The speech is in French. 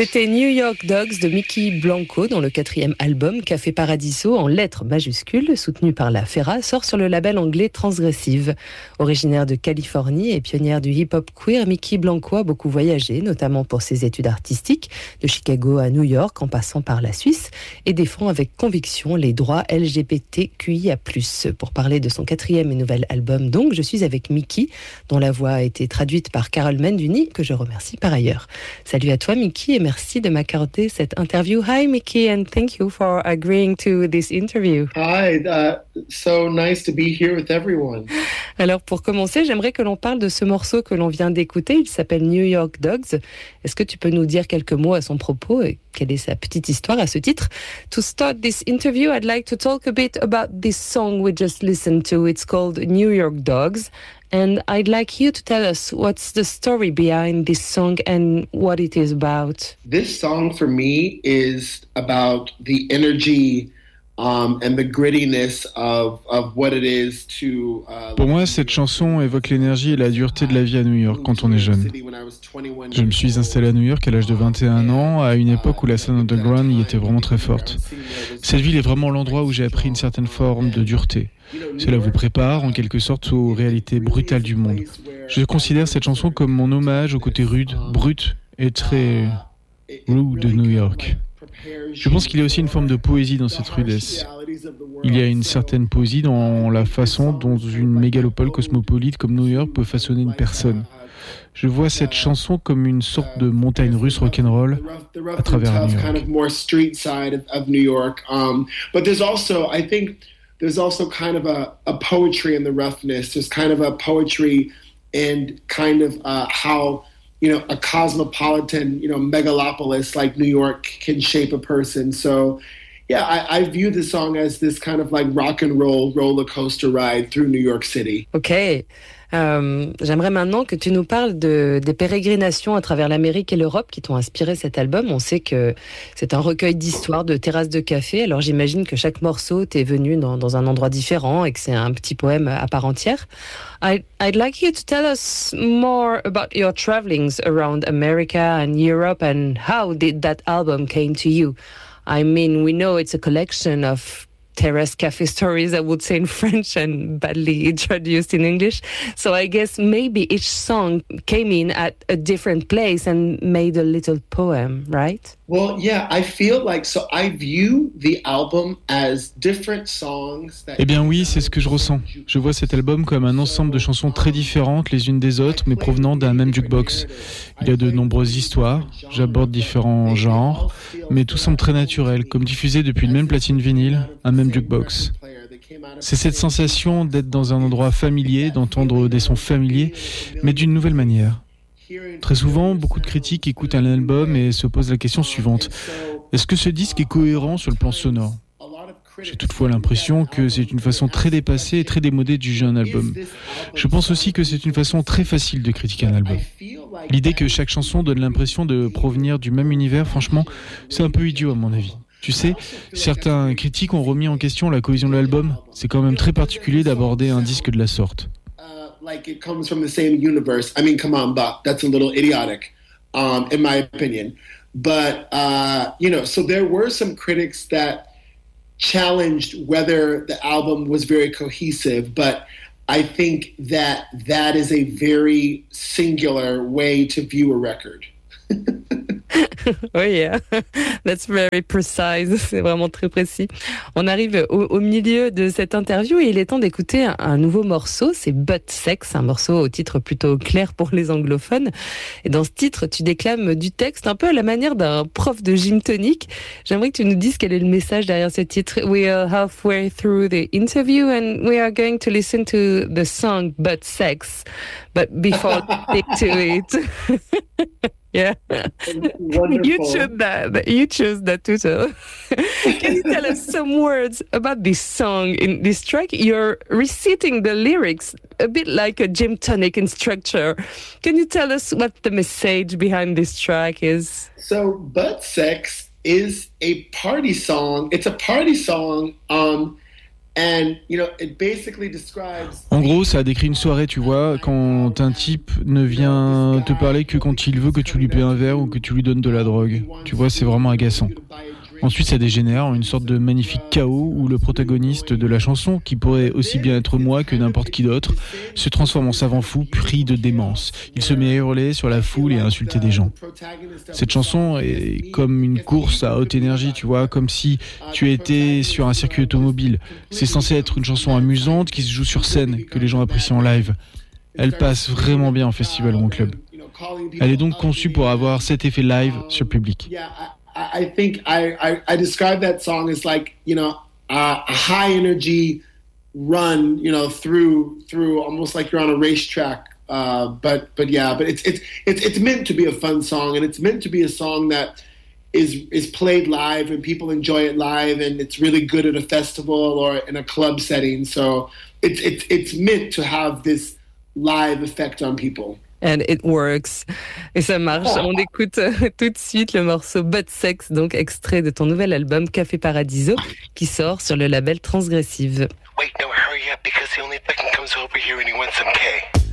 C'était New York Dogs de Mickey Blanco, dont le 4e album, Café Paradiso, en lettres majuscules, soutenu par la FERA, sort sur le label anglais Transgressive. Originaire de Californie et pionnière du hip-hop queer, Mickey Blanco a beaucoup voyagé, notamment pour ses études artistiques, de Chicago à New York, en passant par la Suisse, et défend avec conviction les droits LGBTQIA+. Pour parler de son 4e et nouvel album, donc, je suis avec Mickey, dont la voix a été traduite par Carole Menduni, que je remercie par ailleurs. Salut à toi, Mickey, et merci de m'accorder cette interview. Hi, Mickey, and thank you for agreeing to this interview. Hi, so nice to be here with everyone. Alors, pour commencer, j'aimerais que l'on parle de ce morceau que l'on vient d'écouter. Il s'appelle New York Dogs. Est-ce que tu peux nous dire quelques mots à son propos et quelle est sa petite histoire à ce titre? To start this interview, I'd like to talk a bit about this song we just listened to. It's called New York Dogs. And I'd like you to tell us what's the story behind this song and what it is about. This song for me is about the energy and the grittiness of what it is to. Pour moi, cette chanson évoque l'énergie et la dureté de la vie à New York quand on est jeune. Je me suis installé à New York à l'âge de 21 ans, à une époque où la scène underground y était vraiment très forte. Cette ville est vraiment l'endroit où j'ai appris une certaine forme de dureté. Cela vous prépare en quelque sorte aux réalités brutales du monde. Je considère cette chanson comme mon hommage au côté rude, brut et très rude de New York. Je pense qu'il y a aussi une forme de poésie dans cette rudesse. Il y a une certaine poésie dans la façon dont une mégalopole cosmopolite comme New York peut façonner une personne. Je vois cette chanson comme une sorte de montagne russe rock'n'roll à travers New York. There's also kind of a poetry in the roughness. There's kind of a poetry in kind of how, a cosmopolitan, megalopolis like New York can shape a person. So, yeah, I view the song as this kind of like rock and roll roller coaster ride through New York City. Okay. J'aimerais maintenant que tu nous parles des pérégrinations à travers l'Amérique et l'Europe qui t'ont inspiré cet album. On sait que c'est un recueil d'histoires de terrasses de café. Alors j'imagine que chaque morceau t'est venu dans un endroit différent et que c'est un petit poème à part entière. I'd like you to tell us more about your travelings around America and Europe and how did that album came to you. I mean, we know it's a collection of terrace cafe stories, I would say in French and badly introduced in English. So I guess maybe each song came in at a different place and made a little poem, right? Well, yeah, I feel like, so I view the album as different songs that... Eh bien oui, c'est ce que je ressens. Je vois cet album comme un ensemble de chansons très différentes les unes des autres, mais provenant d'un même jukebox. Il y a de nombreuses histoires, j'aborde différents genres, mais tout semble très naturel, comme diffusé depuis une même platine vinyle, un même jukebox. C'est cette sensation d'être dans un endroit familier, d'entendre des sons familiers, mais d'une nouvelle manière. Très souvent, beaucoup de critiques écoutent un album et se posent la question suivante. Est-ce que ce disque est cohérent sur le plan sonore ? J'ai toutefois l'impression que c'est une façon très dépassée et très démodée de juger un album. Je pense aussi que c'est une façon très facile de critiquer un album. L'idée que chaque chanson donne l'impression de provenir du même univers, franchement, c'est un peu idiot à mon avis. Tu sais, certains critiques ont remis en question la cohésion de l'album. C'est quand même très particulier d'aborder un disque de la sorte. Like it comes from the same universe. I mean, come on, Buck. That's a little idiotic, in my opinion. But, so there were some critics that challenged whether the album was very cohesive, but I think that is a very singular way to view a record. Oh yeah, that's very precise, c'est vraiment très précis. On arrive au milieu de cette interview et il est temps d'écouter un nouveau morceau, c'est Butt Sex, un morceau au titre plutôt clair pour les anglophones. Et dans ce titre, tu déclames du texte un peu à la manière d'un prof de gym tonic. J'aimerais que tu nous dises quel est le message derrière ce titre. We are halfway through the interview and we are going to listen to the song Butt Sex. But before we stick to it... Yeah, you chose that too. So. Can you tell us some words about this song in this track? You're reciting the lyrics a bit like a gym tonic in structure. Can you tell us what the message behind this track is? So, Butt Sex is a party song. It's a party song En gros, ça a décrit une soirée, tu vois, quand un type ne vient te parler que quand il veut que tu lui paies un verre ou que tu lui donnes de la drogue. Tu vois, c'est vraiment agaçant. Ensuite, ça dégénère en une sorte de magnifique chaos où le protagoniste de la chanson, qui pourrait aussi bien être moi que n'importe qui d'autre, se transforme en savant fou pris de démence. Il se met à hurler sur la foule et à insulter des gens. Cette chanson est comme une course à haute énergie, tu vois, comme si tu étais sur un circuit automobile. C'est censé être une chanson amusante qui se joue sur scène, que les gens apprécient en live. Elle passe vraiment bien en festival ou en club. Elle est donc conçue pour avoir cet effet live sur le public. I think I describe that song as like, a high energy run, through almost like you're on a racetrack. But it's meant to be a fun song, and it's meant to be a song that is played live and people enjoy it live, and it's really good at a festival or in a club setting. So it's meant to have this live effect on people. And it works. Et ça marche. On écoute tout de suite le morceau Butt Sex, donc extrait de ton nouvel album Café Paradiso, qui sort sur le label Transgressive. Wait, no, hurry up, because the only fucking comes over here when he wants some K.